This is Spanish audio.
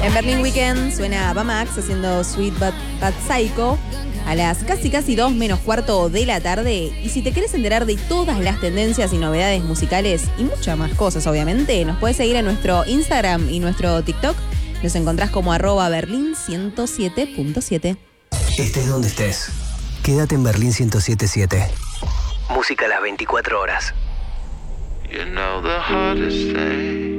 En Berlin Weekend suena Bamax haciendo Sweet But Psycho a las casi 2 menos cuarto de la tarde. Y si te querés enterar de todas las tendencias y novedades musicales y muchas más cosas, obviamente, nos puedes seguir en nuestro Instagram y nuestro TikTok. Nos encontrás como @berlin107.7. Estés donde estés, quédate en Berlín 107.7. Música a las 24 horas. You know the hardest thing